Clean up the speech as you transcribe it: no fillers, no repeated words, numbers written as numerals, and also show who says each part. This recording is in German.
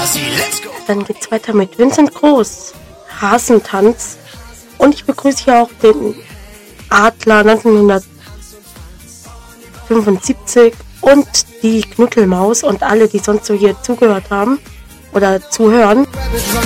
Speaker 1: Dann geht's weiter mit Vincent Groß, Hasentanz. Und ich begrüße hier auch den Adler 1975 und die Knuddelmaus und alle, die sonst so hier zugehört haben oder zuhören.